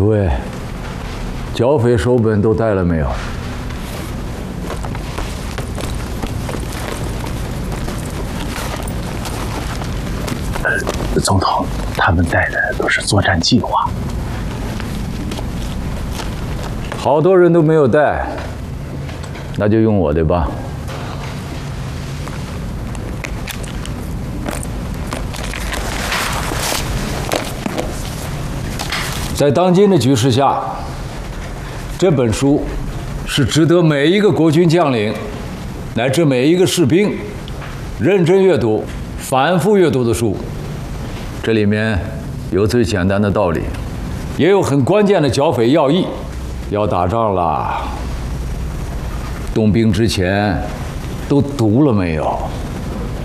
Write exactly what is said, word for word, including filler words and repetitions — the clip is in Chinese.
诸位，剿匪手本都带了没有？ 呃，总统，他们带的都是作战计划。 好多人都没有带，那就用我的吧。在当今的局势下，这本书是值得每一个国军将领乃至每一个士兵认真阅读、反复阅读的书。这里面有最简单的道理，也有很关键的剿匪要义。要打仗了，动兵之前都读了没有？